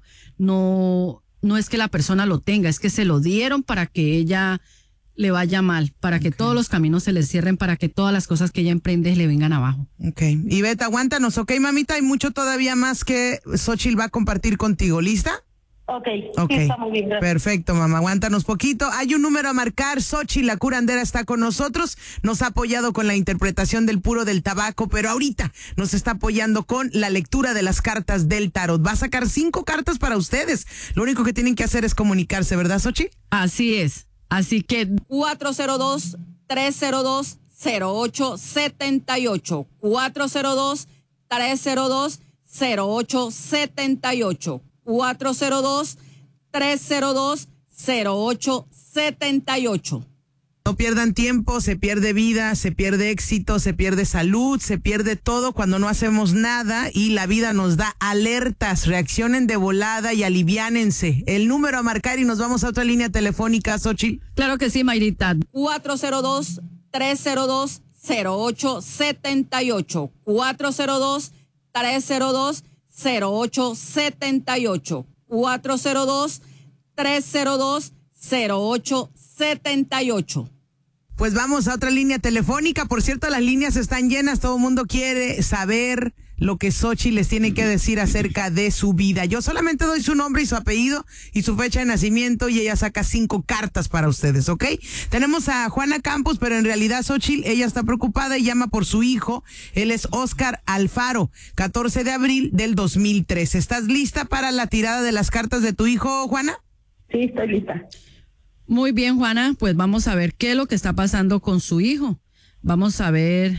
no, no es que la persona lo tenga, es que se lo dieron para que ella le vaya mal, para que okay. todos los caminos se le cierren, para que todas las cosas que ella emprende le vengan abajo. Ok. Ivette, aguántanos, ok, mamita, hay mucho todavía más que Xochitl va a compartir contigo, ¿lista? Ok, okay. Sí, está muy bien, gracias. Perfecto, mamá, aguántanos poquito. Hay un número a marcar, Xochitl, la curandera, está con nosotros, nos ha apoyado con la interpretación del puro del tabaco, pero ahorita nos está apoyando con la lectura de las cartas del tarot. Va a sacar cinco cartas para ustedes. Lo único que tienen que hacer es comunicarse, ¿verdad, Xochitl? Así es. Así que cuatro cero dos, tres cero dos, cero ocho siete ocho. cuatro cero dos, tres cero dos, cero ocho siete ocho. cuatro cero dos, tres cero dos, cero ocho siete ocho. No pierdan tiempo, se pierde vida, se pierde éxito, se pierde salud, se pierde todo cuando no hacemos nada y la vida nos da alertas. Reaccionen de volada y aliviánense. El número a marcar y nos vamos a otra línea telefónica, Xochitl. Claro que sí, Mayrita. cuatro cero dos, tres cero dos, cero ocho siete ocho. cuatro cero dos, tres cero dos, cero ocho siete ocho. cuatro cero dos, tres cero dos, cero ocho siete ocho. Pues vamos a otra línea telefónica. Por cierto, las líneas están llenas. Todo el mundo quiere saber lo que Xochitl les tiene que decir acerca de su vida. Yo solamente doy su nombre y su apellido y su fecha de nacimiento y ella saca cinco cartas para ustedes, ¿ok? Tenemos a Juana Campos, pero en realidad Xochitl, ella está preocupada y llama por su hijo. Él es Oscar Alfaro, catorce de abril del dos mil tres. ¿Estás lista para la tirada de las cartas de tu hijo, Juana? Sí, estoy lista. Muy bien, Juana, pues vamos a ver qué es lo que está pasando con su hijo. Vamos a ver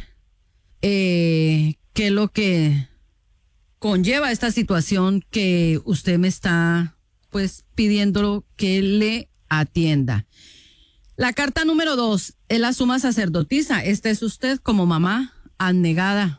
eh, qué es lo que conlleva esta situación que usted me está pues pidiendo que le atienda. La carta número dos es la suma sacerdotisa. Esta es usted como mamá abnegada,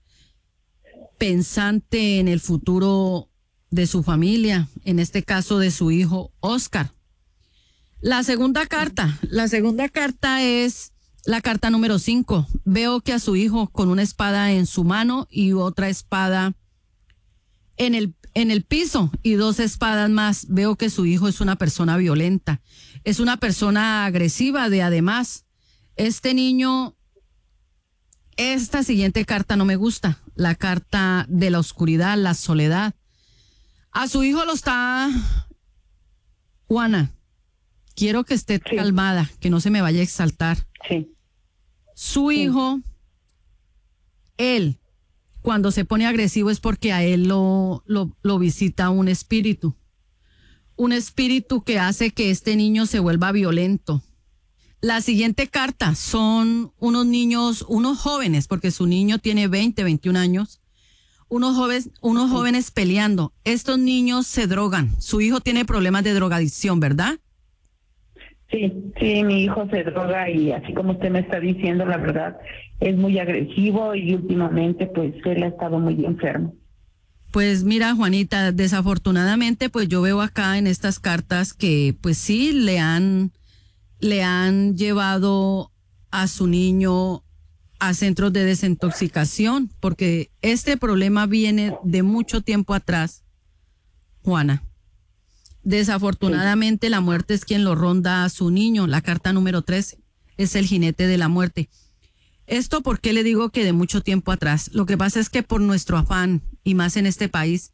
pensante en el futuro de su familia, en este caso de su hijo Oscar. La segunda carta, la segunda carta es la carta número cinco. Veo que a su hijo con una espada en su mano y otra espada en el, en el piso y dos espadas más. Veo que su hijo es una persona violenta, es una persona agresiva de además. Este niño, esta siguiente carta no me gusta, la carta de la oscuridad, la soledad. A su hijo lo está, Juana, quiero que esté sí. calmada, que no se me vaya a exaltar. Sí. Su hijo, sí. él, cuando se pone agresivo es porque a él lo, lo, lo visita un espíritu. Un espíritu que hace que este niño se vuelva violento. La siguiente carta son unos niños, unos jóvenes, porque su niño tiene veinte, veintiún años. Unos jóvenes, unos jóvenes peleando. Estos niños se drogan. Su hijo tiene problemas de drogadicción, ¿verdad? Sí, sí, mi hijo se droga y así como usted me está diciendo, la verdad, es muy agresivo y últimamente pues él ha estado muy enfermo. Pues mira, Juanita, desafortunadamente pues yo veo acá en estas cartas que pues sí le han, le han llevado a su niño a centros de desintoxicación, porque este problema viene de mucho tiempo atrás, Juana. Desafortunadamente, sí. la muerte es quien lo ronda a su niño. La carta número tres es el jinete de la muerte. Esto, ¿por qué le digo que de mucho tiempo atrás? Lo que pasa es que por nuestro afán, y más en este país,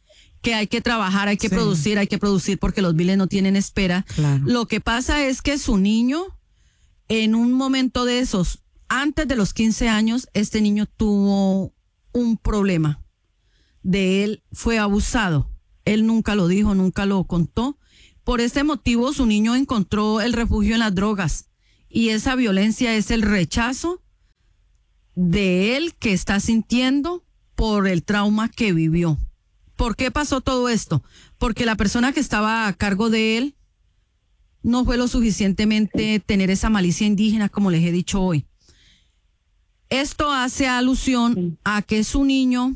que hay que trabajar, hay que Sí. producir, hay que producir porque los biles no tienen espera. Claro. Lo que pasa es que su niño, en un momento de esos, antes de los quince años, este niño tuvo un problema. De él fue abusado. Él nunca lo dijo, nunca lo contó. Por este motivo, su niño encontró el refugio en las drogas. Y esa violencia es el rechazo de él que está sintiendo por el trauma que vivió. ¿Por qué pasó todo esto? Porque la persona que estaba a cargo de él no fue lo suficientemente tener esa malicia indígena, como les he dicho hoy. Esto hace alusión a que su niño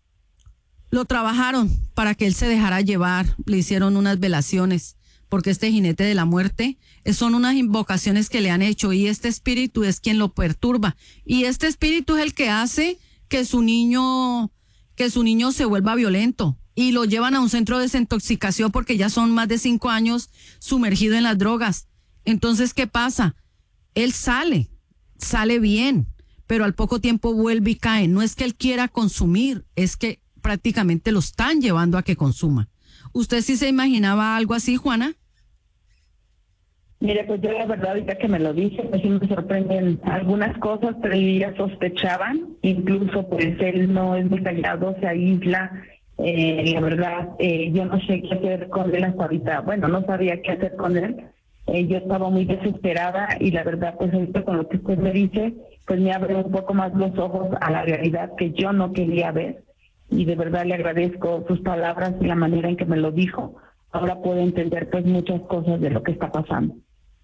lo trabajaron para que él se dejara llevar, le hicieron unas velaciones, porque este jinete de la muerte son unas invocaciones que le han hecho y este espíritu es quien lo perturba y este espíritu es el que hace que su niño, que su niño se vuelva violento y lo llevan a un centro de desintoxicación porque ya son más de cinco años sumergido en las drogas. Entonces, ¿qué pasa? Él sale, sale bien, pero al poco tiempo vuelve y cae. No es que él quiera consumir, es que prácticamente lo están llevando a que consuma. ¿Usted sí se imaginaba algo así, Juana? Mire, pues yo la verdad, ahorita que me lo dice, pues sí me sorprenden algunas cosas, pero ellos ya sospechaban, incluso pues él no es muy callado, se aísla, eh, la verdad, eh, yo no sé qué hacer con él hasta ahorita, bueno, no sabía qué hacer con él, eh, yo estaba muy desesperada y la verdad, pues ahorita con lo que usted me dice, pues me abre un poco más los ojos a la realidad que yo no quería ver. Y de verdad le agradezco sus palabras y la manera en que me lo dijo. Ahora puedo entender pues muchas cosas de lo que está pasando.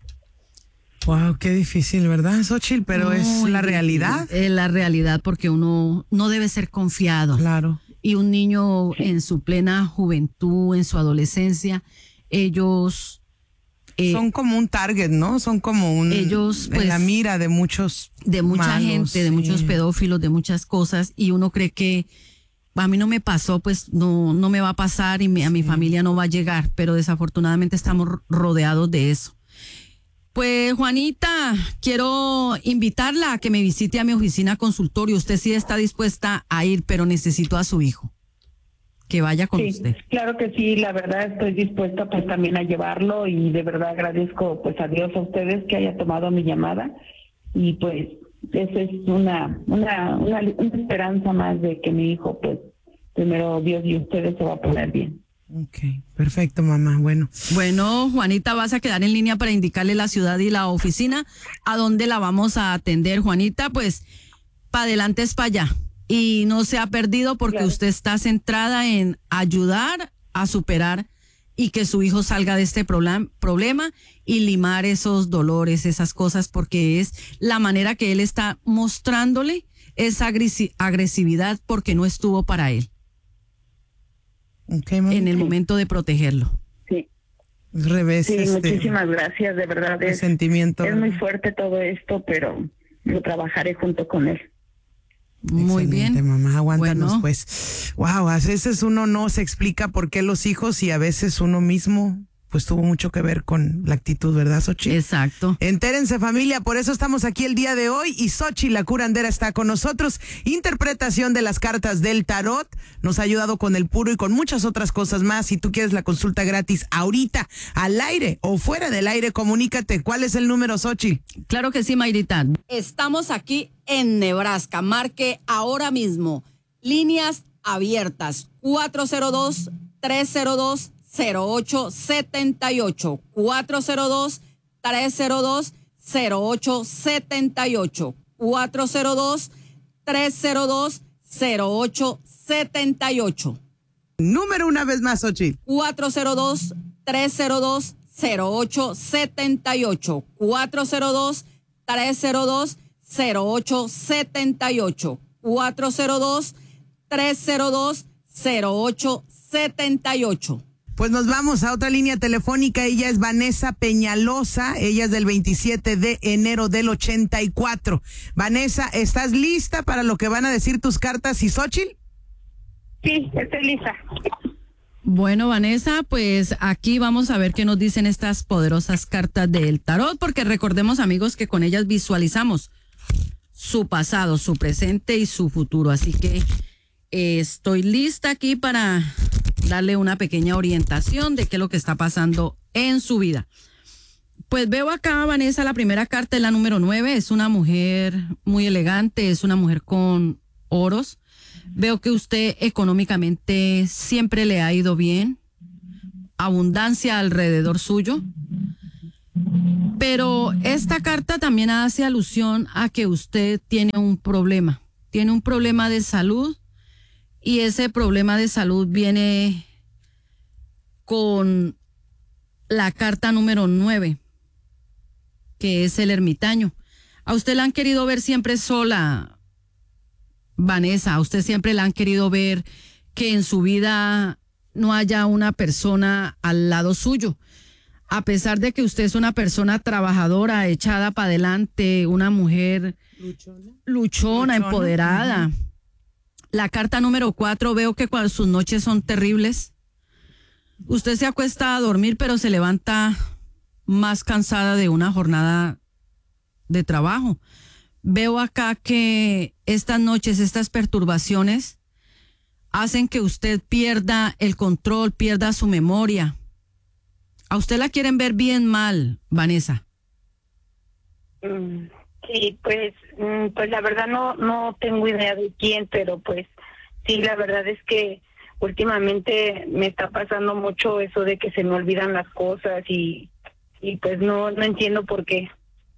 Wow, qué difícil, ¿verdad, Xochitl? Pero es Muy la difícil. realidad. Es la realidad porque uno no debe ser confiado. Claro. Y un niño en su plena juventud, en su adolescencia, ellos... eh, Son como un target, ¿no? Son como un... Ellos, en pues, la mira de muchos de mucha malos, gente, de sí. muchos pedófilos, de muchas cosas, y uno cree que a mí no me pasó, pues no, no me va a pasar y mi, a mi familia no va a llegar, pero desafortunadamente estamos rodeados de eso. Pues Juanita, quiero invitarla a que me visite a mi oficina consultorio. Usted sí está dispuesta a ir, pero necesito a su hijo. Que vaya con Sí, usted. claro que sí, la verdad estoy dispuesta pues también a llevarlo y de verdad agradezco pues a Dios, a ustedes que haya tomado mi llamada y pues eso es una, una, una, una esperanza más de que mi hijo pues primero Dios y ustedes se va a poner bien. Ok, perfecto, mamá. Bueno, Bueno, Juanita, vas a quedar en línea para indicarle la ciudad y la oficina a dónde la vamos a atender. Juanita, pues, para adelante es para allá. Y no se ha perdido porque Claro. usted está centrada en ayudar a superar y que su hijo salga de este problem- problema y limar esos dolores, esas cosas, porque es la manera que él está mostrándole esa agresi- agresividad porque no estuvo para él ok, mamá. en el momento de protegerlo. Sí, Revés, sí, este, muchísimas gracias, de verdad es, sentimiento. es muy fuerte todo esto, pero lo trabajaré junto con él. Muy Excelente, bien. mamá, aguántanos Bueno. pues. Wow, a veces uno no se explica por qué los hijos y a veces uno mismo pues tuvo mucho que ver con la actitud, ¿verdad, Xochitl? Exacto. Entérense, familia, por eso estamos aquí el día de hoy y Xochitl, la curandera, está con nosotros. Interpretación de las cartas del tarot, nos ha ayudado con el puro y con muchas otras cosas más. Si tú quieres la consulta gratis ahorita, al aire o fuera del aire, comunícate. ¿Cuál es el número, Xochitl? Claro que sí, Mayrita. Estamos aquí en Nebraska. Marque ahora mismo. Líneas abiertas. cuatro cero dos, tres cero dos, cero ocho siete ocho. cuatro cero dos, tres cero dos, cero ocho siete ocho. cuatro cero dos, tres cero dos, cero ocho siete ocho. Número una vez más, Xochitl. cuatro cero dos, tres cero dos, cero ocho siete ocho. cuatro cero dos, tres cero dos, cero ocho siete ocho. cuatro cero dos, tres cero dos, cero ocho siete ocho. Pues nos vamos a otra línea telefónica. Ella es Vanessa Peñalosa. Ella es del veintisiete de enero del ochenta y cuatro. Vanessa, ¿estás lista para lo que van a decir tus cartas y Xochitl? Sí, estoy lista. Bueno, Vanessa, pues aquí vamos a ver qué nos dicen estas poderosas cartas del tarot, porque recordemos, amigos, que con ellas visualizamos su pasado, su presente y su futuro. Así que eh, estoy lista aquí para darle una pequeña orientación de qué es lo que está pasando en su vida. Pues veo acá, Vanessa, la primera carta es la número nueve, es una mujer muy elegante, es una mujer con oros. Veo que usted económicamente siempre le ha ido bien, abundancia alrededor suyo, pero esta carta también hace alusión a que usted tiene un problema, tiene un problema de salud y ese problema de salud viene con la carta número nueve, que es el ermitaño. A usted la han querido ver siempre sola, Vanessa, a usted siempre la han querido ver que en su vida no haya una persona al lado suyo. A pesar de que usted es una persona trabajadora, echada para adelante, una mujer luchona, luchona, empoderada. Uh-huh. La carta número cuatro, veo que cuando sus noches son terribles, usted se acuesta a dormir, pero se levanta más cansada de una jornada de trabajo. Veo acá que estas noches, estas perturbaciones, hacen que usted pierda el control, pierda su memoria. A usted la quieren ver bien mal, Vanessa. Sí, pues, pues la verdad no, no tengo idea de quién, pero pues sí, la verdad es que últimamente me está pasando mucho eso de que se me olvidan las cosas y, y pues no, no entiendo por qué.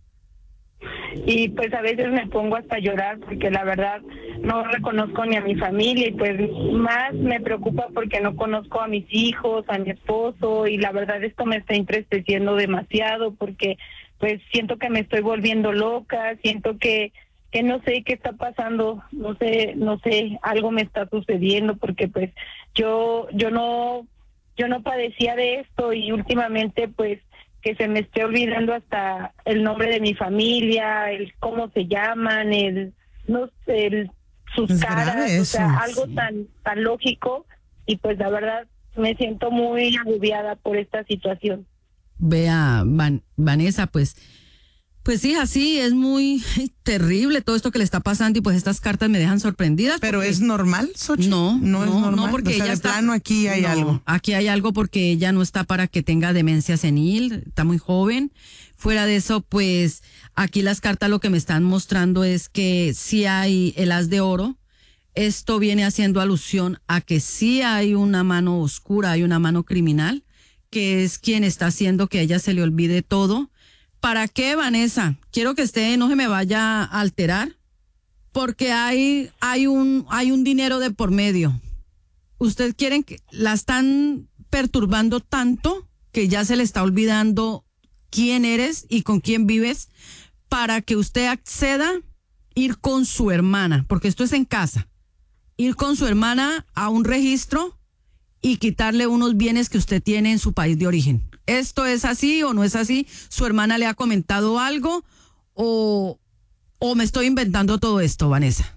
Y pues a veces me pongo hasta a llorar porque la verdad no reconozco ni a mi familia y pues más me preocupa porque no conozco a mis hijos, a mi esposo y la verdad esto me está entristeciendo demasiado porque pues siento que me estoy volviendo loca, siento que que no sé qué está pasando, no sé, no sé, algo me está sucediendo porque pues yo yo no yo no padecía de esto y últimamente pues que se me esté olvidando hasta el nombre de mi familia, el cómo se llaman, el no sé, el, sus es caras, o sea, algo sí. tan tan lógico y pues la verdad me siento muy agobiada por esta situación. Vea, Van, Vanessa, pues Pues sí, así es muy terrible todo esto que le está pasando y pues estas cartas me dejan sorprendidas. ¿Pero porque... es normal, Xochitl? No, no, no es normal. No, porque o sea, ella de está... plano aquí hay no, algo. Aquí hay algo porque ella no está para que tenga demencia senil, está muy joven. Fuera de eso, pues aquí las cartas lo que me están mostrando es que sí hay el as de oro. Esto viene haciendo alusión a que sí hay una mano oscura, hay una mano criminal, que es quien está haciendo que a ella se le olvide todo. ¿Para qué, Vanessa? Quiero que usted no se me vaya a alterar, porque hay, hay un, hay un dinero de por medio. Usted quieren que la están perturbando tanto que ya se le está olvidando quién eres y con quién vives para que usted acceda a ir con su hermana, porque esto es en casa, ir con su hermana a un registro y quitarle unos bienes que usted tiene en su país de origen. ¿Esto es así o no es así? ¿Su hermana le ha comentado algo o, o me estoy inventando todo esto, Vanessa?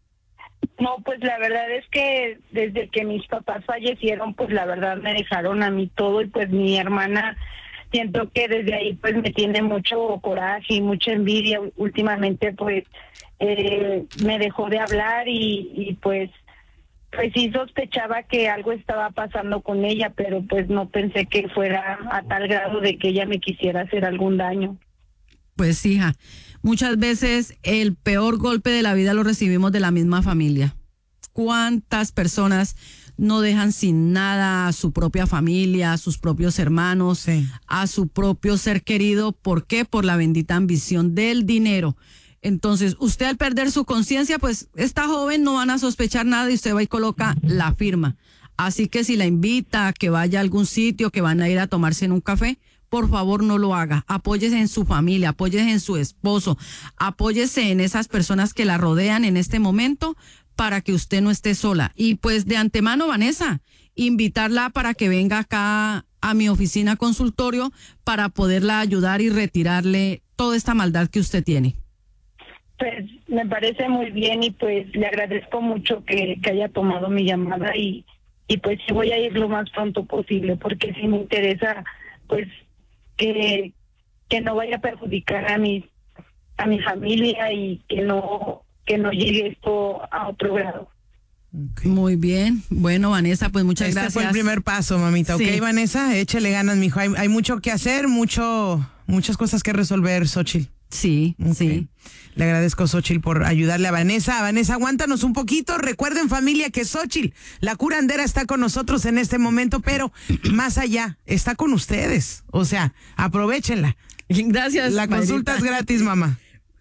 No, pues la verdad es que desde que mis papás fallecieron, pues la verdad me dejaron a mí todo y pues mi hermana siento que desde ahí pues me tiene mucho coraje y mucha envidia. Últimamente pues eh, me dejó de hablar y, y pues Pues sí sospechaba que algo estaba pasando con ella, pero pues no pensé que fuera a tal grado de que ella me quisiera hacer algún daño. Pues hija, muchas veces el peor golpe de la vida lo recibimos de la misma familia. ¿Cuántas personas no dejan sin nada a su propia familia, a sus propios hermanos, sí. a su propio ser querido? ¿Por qué? Por la bendita ambición del dinero. Entonces, usted al perder su conciencia, pues esta joven no van a sospechar nada y usted va y coloca la firma. Así que si la invita a que vaya a algún sitio, que van a ir a tomarse en un café, por favor no lo haga. Apóyese en su familia, apóyese en su esposo, apóyese en esas personas que la rodean en este momento para que usted no esté sola. Y pues de antemano, Vanessa, invitarla para que venga acá a mi oficina consultorio para poderla ayudar y retirarle toda esta maldad que usted tiene. Pues me parece muy bien y pues le agradezco mucho que, que haya tomado mi llamada y, y pues sí voy a ir lo más pronto posible porque sí me interesa pues que, que no vaya a perjudicar a mi, a mi familia y que no, que no llegue esto a otro grado. Okay. Muy bien. Bueno, Vanessa, pues muchas este gracias. Este fue el primer paso, mamita. Sí. Ok, Vanessa, échale ganas, mijo. Hay, hay mucho que hacer, mucho, muchas cosas que resolver, Xochitl. Sí, okay. sí. Le agradezco, Xochitl, por ayudarle a Vanessa. Vanessa, aguántanos un poquito. Recuerden, familia, que Xochitl, la curandera, está con nosotros en este momento, pero más allá, está con ustedes. O sea, aprovechenla. Gracias. La consulta Mayrita. es gratis, mamá.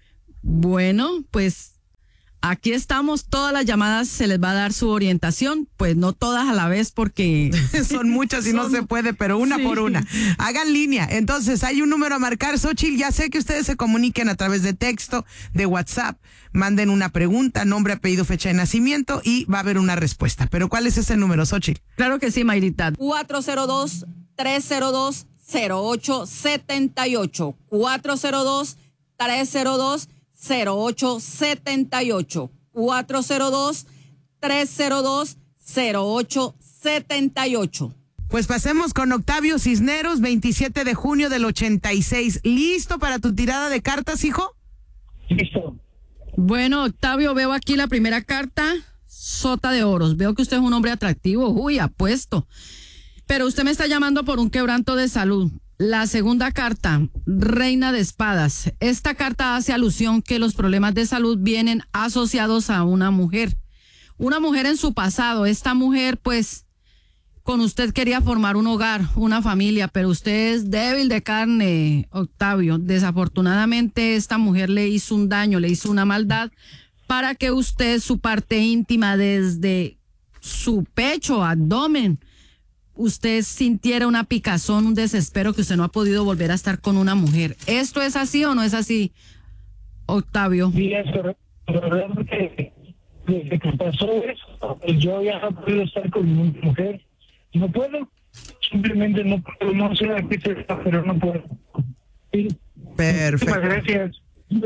Bueno, pues aquí estamos. Todas las llamadas se les va a dar su orientación. Pues no todas a la vez porque son muchas y son... no se puede, pero una sí. por una. Hagan línea. Entonces, hay un número a marcar. Xochitl, ya sé que ustedes se comuniquen a través de texto, de WhatsApp. Manden una pregunta, nombre, apellido, fecha de nacimiento y va a haber una respuesta. Pero ¿cuál es ese número, Xochitl? Claro que sí, Mayrita. cuatro cero dos, tres cero dos, cero ocho siete ocho. cuatro cero dos, tres cero dos, cero ocho siete ocho. cuatro cero dos, tres cero dos, cero ocho siete ocho. Pues pasemos con Octavio Cisneros, veintisiete de junio del ochenta y seis. ¿Listo para tu tirada de cartas, hijo? Listo. Bueno, Octavio, veo aquí la primera carta, Sota de Oros. Veo que usted es un hombre atractivo, uy, apuesto. Pero usted me está llamando por un quebranto de salud. La segunda carta, Reina de Espadas. Esta carta hace alusión que los problemas de salud vienen asociados a una mujer. Una mujer en su pasado. Esta mujer, pues, con usted quería formar un hogar, una familia, pero usted es débil de carne, Octavio. Desafortunadamente, esta mujer le hizo un daño, le hizo una maldad para que usted, su parte íntima, desde su pecho, abdomen, usted sintiera una picazón, un desespero que usted no ha podido volver a estar con una mujer. ¿Esto es así o no es así, Octavio? Sí, es correcto. Realmente, desde que pasó eso, yo ya no puedo estar con mi mujer. No puedo. Simplemente no puedo. No sé a qué se está, pero no puedo. Sí. Perfecto. Muchas gracias.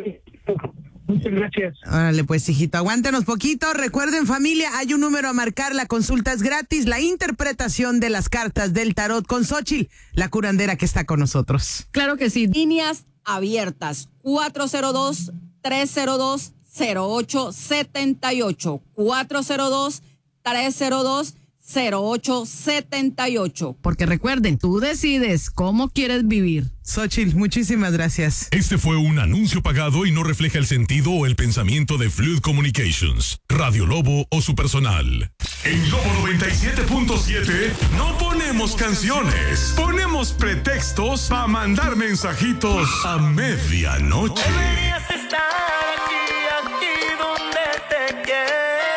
Muchas gracias. Órale, pues, hijito, aguántenos poquito. Recuerden, familia, hay un número a marcar. La consulta es gratis. La interpretación de las cartas del tarot con Xochitl, la curandera que está con nosotros. Claro que sí. Líneas abiertas. cuatro cero dos, tres cero dos, cero ocho siete ocho. cuatro cero dos, tres cero dos, cero ocho siete ocho. Porque recuerden, tú decides cómo quieres vivir. Xochitl, muchísimas gracias. Este fue un anuncio pagado y no refleja el sentido o el pensamiento de Fluid Communications, Radio Lobo o su personal. En Lobo noventa y siete punto siete no ponemos canciones, ponemos pretextos para mandar mensajitos a medianoche. Deberías estar aquí, aquí donde te quiero.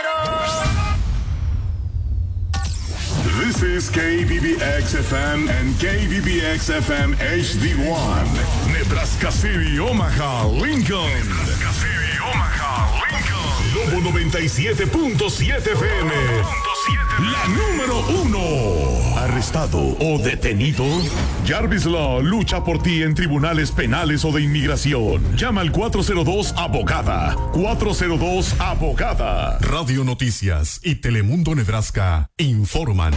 This is K B B X F M and K B B X F M H D one. Nebraska City, Omaha, Lincoln. Nebraska City, Omaha, Lincoln. Lobo noventa y siete punto siete F M. La número uno. ¿Arrestado o detenido? Jarvis Law lucha por ti en tribunales penales o de inmigración. Llama al cuatro cero dos abogada. cuatro cero dos abogada. Radio Noticias y Telemundo Nebraska informan.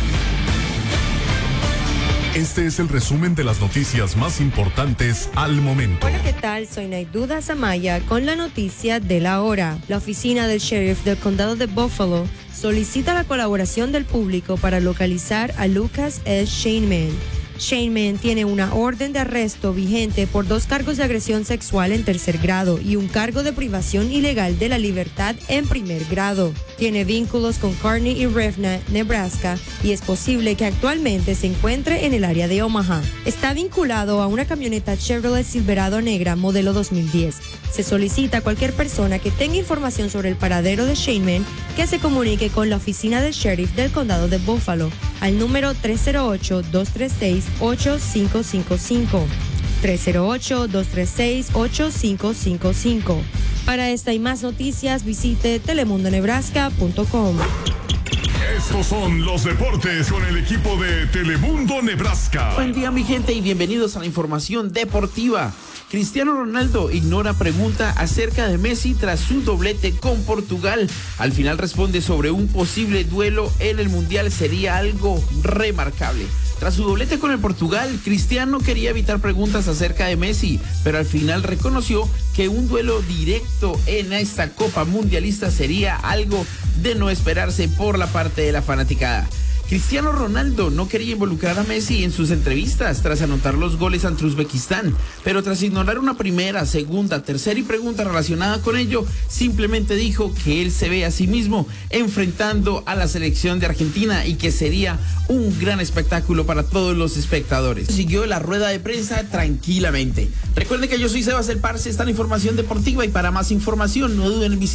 Este es el resumen de las noticias más importantes al momento. Hola, ¿qué tal? Soy Naiduda Zamaya con la noticia de la hora. La oficina del sheriff del condado de Buffalo solicita la colaboración del público para localizar a Lucas S. Shaneman. Shaneman tiene una orden de arresto vigente por dos cargos de agresión sexual en tercer grado y un cargo de privación ilegal de la libertad en primer grado. Tiene vínculos con Kearney y Revna, Nebraska, y es posible que actualmente se encuentre en el área de Omaha. Está vinculado a una camioneta Chevrolet Silverado negra modelo dos mil diez. Se solicita a cualquier persona que tenga información sobre el paradero de Shaneman que se comunique con la oficina del sheriff del condado de Buffalo al número tres cero ocho, dos tres seis, ocho cinco cinco cinco. tres cero ocho, dos tres seis, ocho cinco cinco cinco. Para esta y más noticias visite telemundo nebraska punto com. Estos son los deportes con el equipo de Telemundo Nebraska. Buen día, mi gente, y bienvenidos a la información deportiva. Cristiano Ronaldo ignora pregunta acerca de Messi tras su doblete con Portugal. Al final responde sobre un posible duelo en el Mundial. Sería algo remarcable. Tras su doblete con el Portugal, Cristiano quería evitar preguntas acerca de Messi, pero al final reconoció que un duelo directo en esta Copa Mundialista sería algo de no esperarse por la parte de la fanaticada. Cristiano Ronaldo no quería involucrar a Messi en sus entrevistas tras anotar los goles ante Uzbekistán, pero tras ignorar una primera, segunda, tercera y pregunta relacionada con ello, simplemente dijo que él se ve a sí mismo enfrentando a la selección de Argentina y que sería un gran espectáculo para todos los espectadores. Siguió la rueda de prensa tranquilamente. Recuerden que yo soy Sebas El Parce, está la información deportiva y para más información no duden en visitar